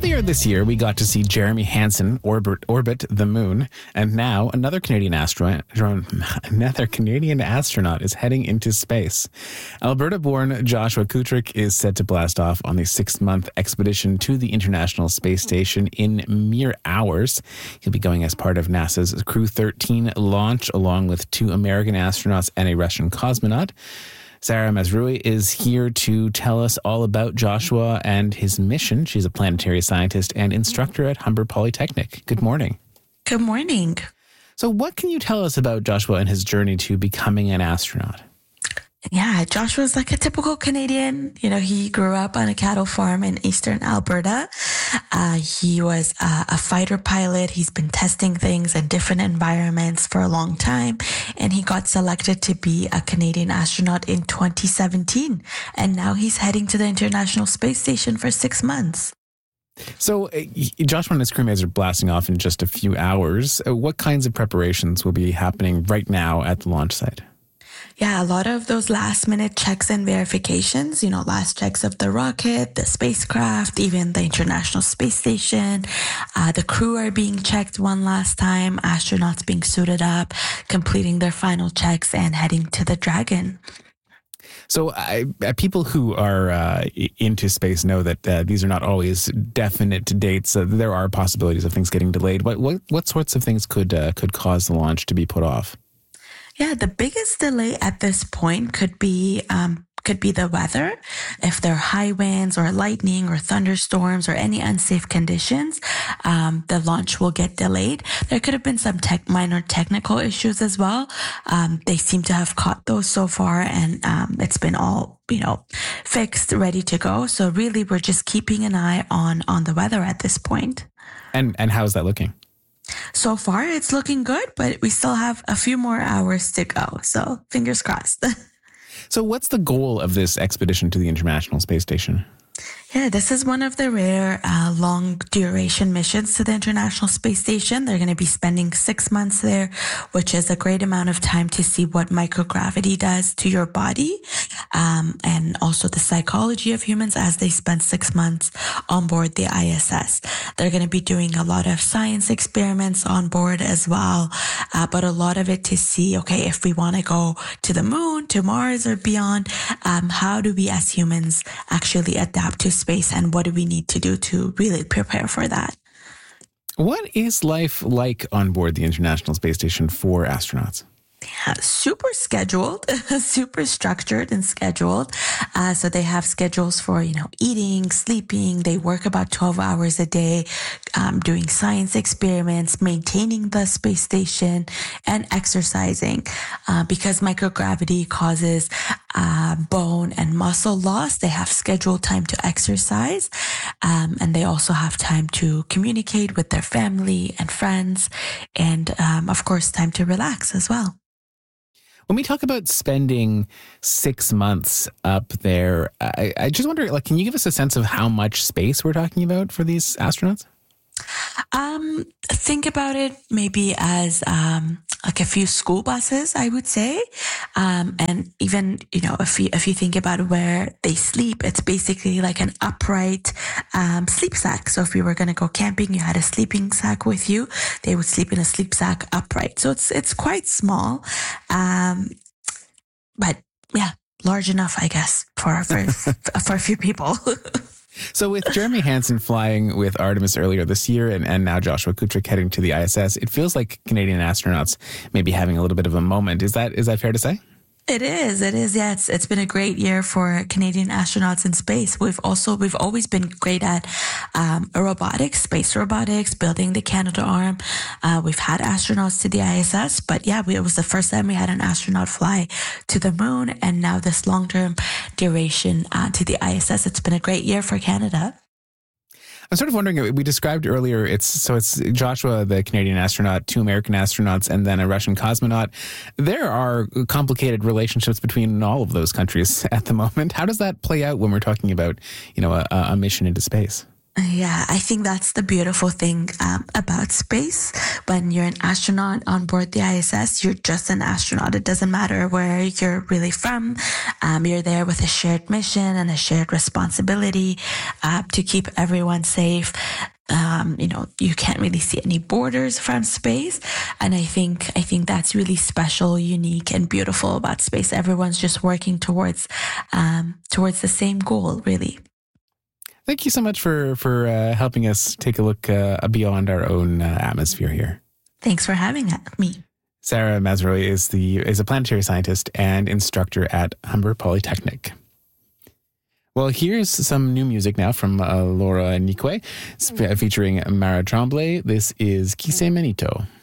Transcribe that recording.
Earlier this year, we got to see Jeremy Hansen orbit the moon, and now another Canadian astronaut is heading into space. Alberta-born Joshua Kutrick is set to blast off on the 6-month expedition to the International Space Station in mere hours. He'll be going as part of NASA's Crew 13 launch, along with 2 American astronauts and a Russian cosmonaut. Sarah Mazrui is here to tell us all about Joshua and his mission. She's a planetary scientist and instructor at Humber Polytechnic. Good morning. Good morning. So what can you tell us about Joshua and his journey to becoming an astronaut? Yeah, Joshua's like a typical Canadian. You know, he grew up on a cattle farm in eastern Alberta. He was a fighter pilot. He's been testing things in different environments for a long time. And he got selected to be a Canadian astronaut in 2017. And now he's heading to the International Space Station for 6 months. So Joshua and his crewmates are blasting off in just a few hours. What kinds of preparations will be happening right now at the launch site? Yeah, a lot of those last minute checks and verifications, last checks of the rocket, the spacecraft, even the International Space Station. The crew are being checked one last time, astronauts being suited up, completing their final checks and heading to the Dragon. So people who are into space know that these are not always definite dates. There are possibilities of things getting delayed. What sorts of things could cause the launch to be put off? Yeah, the biggest delay at this point could be the weather. If there are high winds or lightning or thunderstorms or any unsafe conditions, the launch will get delayed. There could have been some minor technical issues as well. They seem to have caught those so far, and it's been all fixed, ready to go. So really, we're just keeping an eye on the weather at this point. And how's that looking? So far, it's looking good, but we still have a few more hours to go. So fingers crossed. So what's the goal of this expedition to the International Space Station? Yeah, this is one of the rare long duration missions to the International Space Station. They're going to be spending 6 months there, which is a great amount of time to see what microgravity does to your body, and also the psychology of humans as they spend 6 months on board the ISS. They're going to be doing a lot of science experiments on board as well, but a lot of it to see, okay, if we want to go to the moon, to Mars or beyond, how do we as humans actually adapt to space, and what do we need to do to really prepare for that? What is life like on board the International Space Station for astronauts? Yeah, super scheduled, super structured and scheduled. So they have schedules for, eating, sleeping. They work about 12 hours a day, doing science experiments, maintaining the space station, and exercising. Because microgravity causes bone and muscle loss, they have scheduled time to exercise. And they also have time to communicate with their family and friends. And, of course, time to relax as well. When we talk about spending 6 months up there, I just wonder, can you give us a sense of how much space we're talking about for these astronauts? Think about it maybe as like a few school buses, I would say. And even, if you think about where they sleep, it's basically like an upright sleep sack. So if you were going to go camping, you had a sleeping sack with you. They would sleep in a sleep sack upright. So it's quite small. But yeah, large enough, I guess, for a few people. So with Jeremy Hansen flying with Artemis earlier this year and now Joshua Kutrick heading to the ISS, it feels like Canadian astronauts may be having a little bit of a moment. Is that fair to say? It is. Yeah, it's been a great year for Canadian astronauts in space. We've always been great at robotics, space robotics, building the Canadarm. We've had astronauts to the ISS, but yeah, it was the first time we had an astronaut fly to the moon, and now this long-term duration to the ISS. It's been a great year for Canada. I'm sort of wondering, we described earlier, it's Joshua, the Canadian astronaut, 2 American astronauts, and then a Russian cosmonaut. There are complicated relationships between all of those countries at the moment. How does that play out when we're talking about, a mission into space? Yeah, I think that's the beautiful thing about space. When you're an astronaut on board the ISS, you're just an astronaut. It doesn't matter where you're really from. You're there with a shared mission and a shared responsibility to keep everyone safe. You can't really see any borders from space. And I think that's really special, unique, and beautiful about space. Everyone's just working towards the same goal, really. Thank you so much for helping us take a look beyond our own atmosphere here. Thanks for having me. Sarah Mazaroi is a planetary scientist and instructor at Humber Polytechnic. Well, here's some new music now from Laura Nikwe, featuring Mara Tremblay. This is Kise Menito.